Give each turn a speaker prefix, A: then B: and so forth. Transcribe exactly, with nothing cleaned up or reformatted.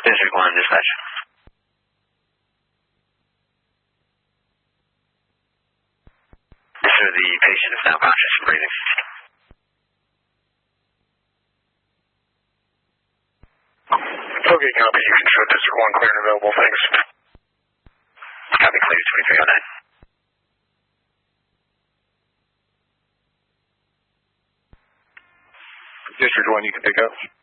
A: District one, dispatch. Yes, sir, the patient is now conscious and breathing.
B: Okay, copy. You can show District one clear and available. Thanks.
A: Copy, clear, twenty-three oh nine.
B: District one, you can pick up.